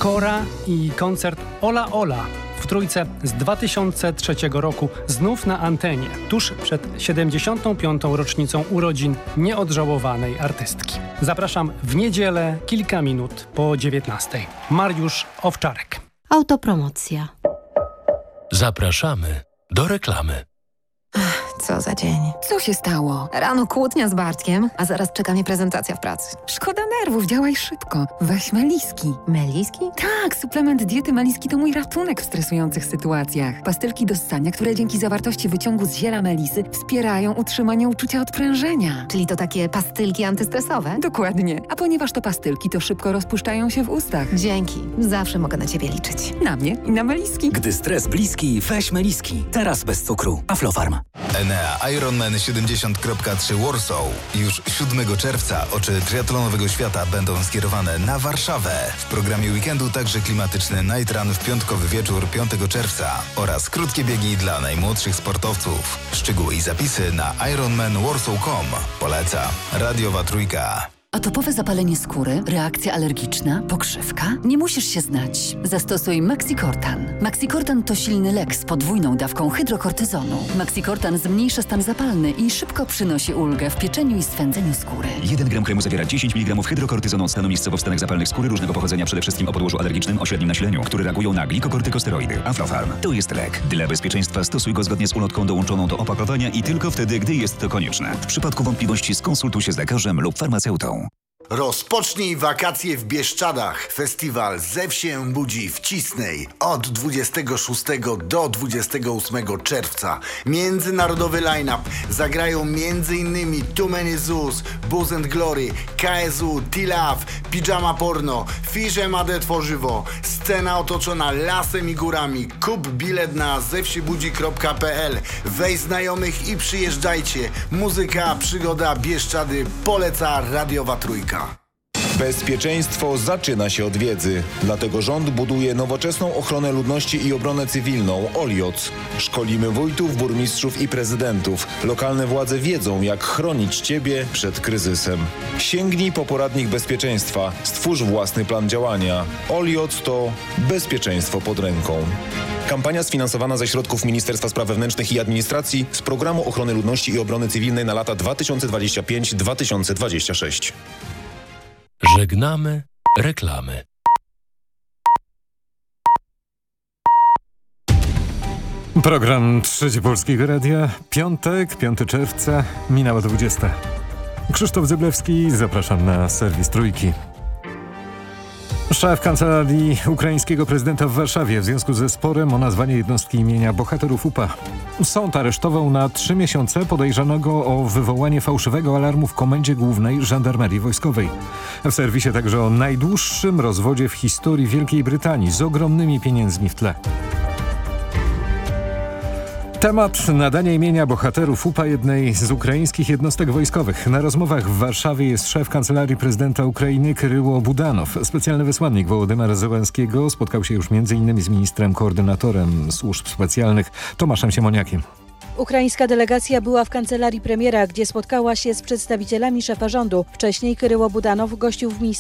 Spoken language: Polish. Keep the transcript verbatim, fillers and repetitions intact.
Kora i koncert Ola Ola w Trójce z dwa tysiące trzeciego roku znów na antenie, tuż przed siedemdziesiątą piątą rocznicą urodzin nieodżałowanej artystki. Zapraszam w niedzielę, kilka minut po dziewiętnastej. Mariusz Owczarek. Autopromocja. Zapraszamy do reklamy. Co za dzień. Co się stało? Rano kłótnia z Bartkiem, a zaraz czeka mnie prezentacja w pracy. Szkoda nerwów, działaj szybko. Weź Meliski. Meliski? Tak, suplement diety Meliski to mój ratunek w stresujących sytuacjach. Pastylki do ssania, które dzięki zawartości wyciągu z ziela melisy wspierają utrzymanie uczucia odprężenia. Czyli to takie pastylki antystresowe? Dokładnie. A ponieważ to pastylki, to szybko rozpuszczają się w ustach. Dzięki. Zawsze mogę na ciebie liczyć. Na mnie i na Meliski. Gdy stres bliski, weź Meliski. Teraz bez cukru. Aflofarm. Enea Ironman siedemdziesiąt kropka trzy Warsaw. Już siódmego czerwca oczy triatlonowego świata będą skierowane na Warszawę. W programie weekendu także klimatyczny Night Run w piątkowy wieczór piątego czerwca oraz krótkie biegi dla najmłodszych sportowców. Szczegóły i zapisy na ironman warsaw kropka com. Poleca Radiowa Trójka. Atopowe zapalenie skóry, reakcja alergiczna, pokrzywka? Nie musisz się znać. Zastosuj Maxicortan. Maxicortan to silny lek z podwójną dawką hydrokortyzonu. Maxicortan zmniejsza stan zapalny i szybko przynosi ulgę w pieczeniu i swędzeniu skóry. jeden gram kremu zawiera dziesięć miligramów hydrokortyzonu od stanu miejscowo w stanach zapalnych skóry różnego pochodzenia, przede wszystkim o podłożu alergicznym o średnim nasileniu, które reagują na glikokortykosteroidy. Aflofarm to jest lek. Dla bezpieczeństwa stosuj go zgodnie z ulotką dołączoną do opakowania i tylko wtedy, gdy jest to konieczne. W przypadku wątpliwości skonsultuj się z lekarzem lub farmaceutą. Rozpocznij wakacje w Bieszczadach. Festiwal Zew się budzi w Cisnej od dwudziestego szóstego do dwudziestego ósmego czerwca. Międzynarodowy line-up. Zagrają m.in. Too Many Zoos, Booze and Glory, K S U, T-Love, Pijama Porno, Fisze Made Tworzywo. Scena otoczona lasem i górami. Kup bilet na zew się budzi kropka p l. Weź znajomych i przyjeżdżajcie. Muzyka, przygoda, Bieszczady. Poleca Radiowa Trójka. Bezpieczeństwo zaczyna się od wiedzy. Dlatego rząd buduje nowoczesną ochronę ludności i obronę cywilną OLIOC. Szkolimy wójtów, burmistrzów i prezydentów. Lokalne władze wiedzą, jak chronić Ciebie przed kryzysem. Sięgnij po poradnik bezpieczeństwa. Stwórz własny plan działania. OLIOC to bezpieczeństwo pod ręką. Kampania sfinansowana ze środków Ministerstwa Spraw Wewnętrznych i Administracji z Programu Ochrony Ludności i Obrony Cywilnej na lata dwa tysiące dwudziesty piąty do dwa tysiące dwudziestego szóstego. Żegnamy reklamy. Program Trzeci Polskiego Radia. Piątek, piątego czerwca, minęła dwudziesta. Krzysztof Zyblewski, zapraszam na serwis Trójki. Szef kancelarii ukraińskiego prezydenta w Warszawie w związku ze sporem o nazwanie jednostki imienia bohaterów U P A. Sąd aresztował na trzy miesiące podejrzanego o wywołanie fałszywego alarmu w Komendzie Głównej Żandarmerii Wojskowej. W serwisie także o najdłuższym rozwodzie w historii Wielkiej Brytanii z ogromnymi pieniędzmi w tle. Temat nadania imienia bohaterów U P A jednej z ukraińskich jednostek wojskowych. Na rozmowach w Warszawie jest szef kancelarii prezydenta Ukrainy Kryło Budanow. Specjalny wysłannik Wołodymyra Zełenskiego spotkał się już między innymi z ministrem koordynatorem służb specjalnych Tomaszem Siemoniakiem. Ukraińska delegacja była w kancelarii premiera, gdzie spotkała się z przedstawicielami szefa rządu. Wcześniej Kryło Budanow gościł w miejscu